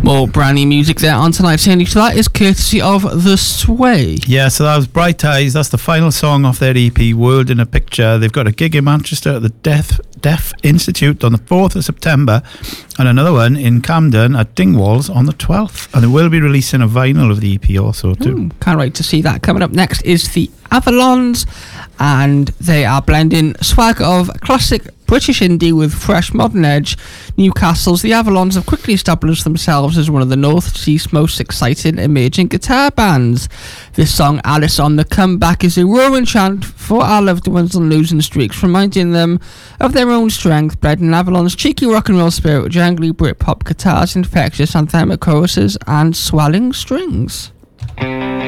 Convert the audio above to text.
More brand new music there on tonight's Handy. So that is courtesy of The Sway. Yeah, so that was Bright Eyes. That's the final song off their EP, World in a Picture. They've got a gig in Manchester at the Deaf Institute on the 4th of September and another one in Camden at Dingwalls on the 12th. And they will be releasing a vinyl of the EP also too. Can't wait to see that. Coming up next is the Avalons, and they are blending swag of classic British indie with fresh modern edge. Newcastle's The Avalons have quickly established themselves as one of the North East's most exciting emerging guitar bands. This song, Alice on the Comeback, is a roaring chant for our loved ones on losing streaks, reminding them of their own strength, bred in Avalon's cheeky rock and roll spirit, jangly Britpop guitars, infectious anthemic choruses and swelling strings.